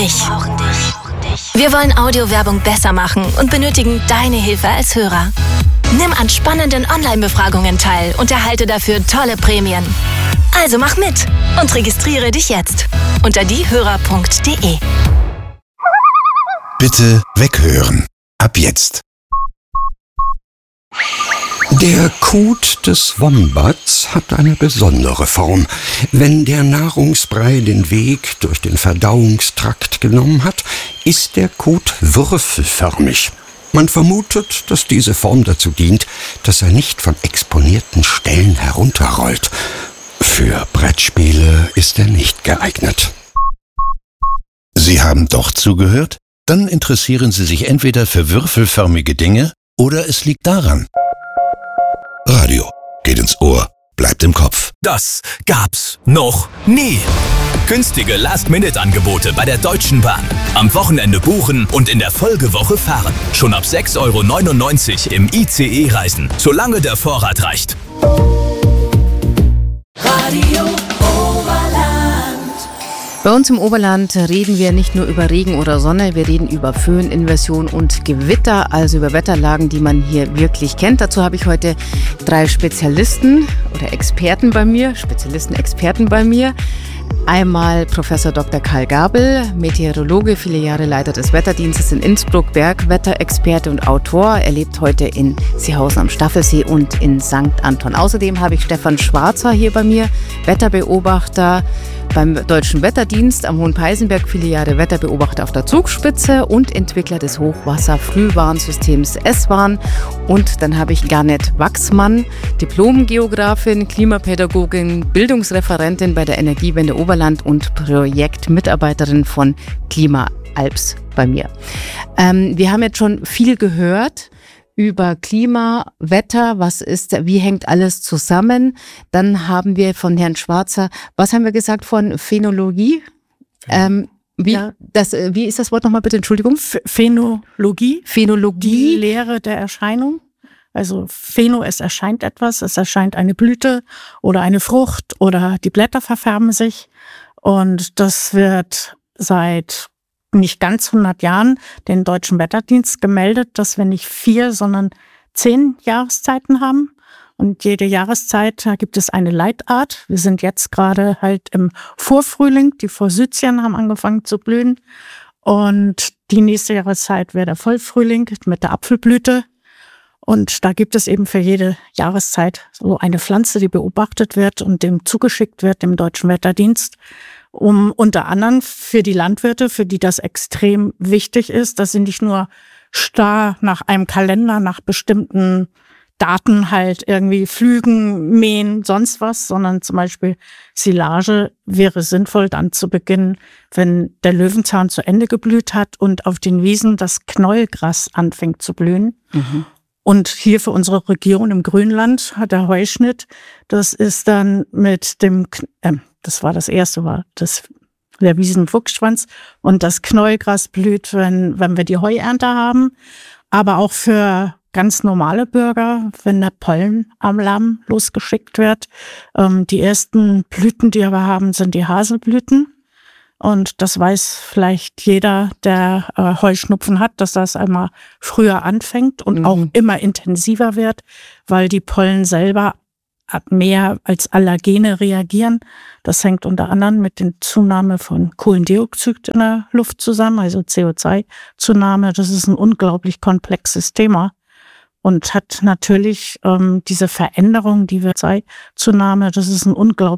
dich. Wir wollen Audiowerbung besser machen und benötigen deine Hilfe als Hörer. Nimm an spannenden Online-Befragungen teil und erhalte dafür tolle Prämien. Also mach mit und registriere dich jetzt unter diehörer.de. Bitte weghören. Ab jetzt. Der Kot des Wombats hat eine besondere Form. Wenn der Nahrungsbrei den Weg durch den Verdauungstrakt genommen hat, ist der Kot würfelförmig. Man vermutet, dass diese Form dazu dient, dass er nicht von exponierten Stellen herunterrollt. Für Brettspiele ist er nicht geeignet. Sie haben doch zugehört? Dann interessieren Sie sich entweder für würfelförmige Dinge oder es liegt daran. Radio geht ins Ohr, bleibt im Kopf. Das gab's noch nie. Günstige Last-Minute-Angebote bei der Deutschen Bahn. Am Wochenende buchen und in der Folgewoche fahren. Schon ab 6,99 € im ICE reisen, solange der Vorrat reicht. Radio Oberland. Bei uns im Oberland reden wir nicht nur über Regen oder Sonne, wir reden über Föhn, Inversion und Gewitter, also über Wetterlagen, die man hier wirklich kennt. Dazu habe ich heute 3 Spezialisten oder Experten bei mir, Experten bei mir. Einmal Professor Dr. Karl Gabel, Meteorologe, viele Jahre Leiter des Wetterdienstes in Innsbruck, Bergwetterexperte und Autor. Er lebt heute in Seehausen am Staffelsee und in St. Anton. Außerdem habe ich Stefan Schwarzer hier bei mir, Wetterbeobachter beim Deutschen Wetterdienst am Hohenpeißenberg, viele Jahre Wetterbeobachter auf der Zugspitze und Entwickler des Hochwasserfrühwarnsystems S-Warn. Und dann habe ich Garnet Wachsmann, Diplom-Geografin, Klimapädagogin, Bildungsreferentin bei der Energiewende Oberland und Projektmitarbeiterin von Klima-Alps bei mir. Wir haben jetzt schon viel gehört über Klima, Wetter, wie hängt alles zusammen? Dann haben wir von Herrn Schwarzer, was haben wir gesagt von Phänologie? Wie ist das Wort nochmal bitte? Entschuldigung. Phänologie. Phänologie. Die Lehre der Erscheinung. Also Phäno, es erscheint etwas, es erscheint eine Blüte oder eine Frucht oder die Blätter verfärben sich. Und das wird seit nicht ganz 100 Jahren den Deutschen Wetterdienst gemeldet, dass wir nicht 4, sondern 10 Jahreszeiten haben. Und jede Jahreszeit, da gibt es eine Leitart. Wir sind jetzt gerade halt im Vorfrühling. Die Forsythien haben angefangen zu blühen. Und die nächste Jahreszeit wäre der Vollfrühling mit der Apfelblüte. Und da gibt es eben für jede Jahreszeit so eine Pflanze, die beobachtet wird und dem zugeschickt wird, dem Deutschen Wetterdienst, um unter anderem für die Landwirte, für die das extrem wichtig ist, dass sie nicht nur starr nach einem Kalender, nach bestimmten Daten halt irgendwie pflügen, mähen, sonst was, sondern zum Beispiel Silage wäre sinnvoll dann zu beginnen, wenn der Löwenzahn zu Ende geblüht hat und auf den Wiesen das Knäuelgras anfängt zu blühen. Mhm. Und hier für unsere Region im Grünland hat der Heuschnitt, das ist dann mit dem, das war das erste, der Wiesenfuchsschwanz, und das Knäuelgras blüht, wenn wir die Heuernte haben, aber auch für ganz normale Bürger, wenn der Pollenalarm losgeschickt wird. Die ersten Blüten, die wir haben, sind die Haselblüten. Und das weiß vielleicht jeder, der Heuschnupfen hat, dass das einmal früher anfängt und auch immer intensiver wird, weil die Pollen selber mehr als Allergene reagieren. Das hängt unter anderem mit der Zunahme von Kohlendioxid in der Luft zusammen, also CO2-Zunahme. Das ist ein unglaublich komplexes Thema und hat natürlich diese Veränderung, die wir CO2-Zunahme, das ist ein unglaublich